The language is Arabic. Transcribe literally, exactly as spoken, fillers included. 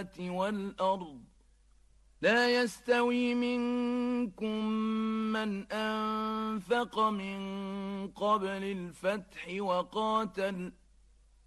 السماوات والأرض لا يستوي منكم من أنفق من قبل الفتح وقاتل